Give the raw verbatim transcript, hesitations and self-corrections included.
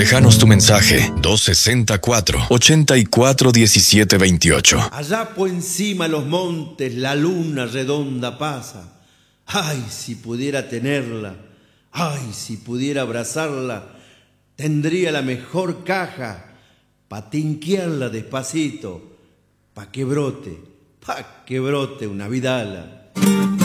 Déjanos tu mensaje dos sesenta y cuatro, ochenta y cuatro, diecisiete veintiocho. Allá por encima los montes la luna redonda pasa. Ay, si pudiera tenerla, ay, si pudiera abrazarla, tendría la mejor caja pa' tinquearla despacito, pa' que brote, pa' que brote una vidala.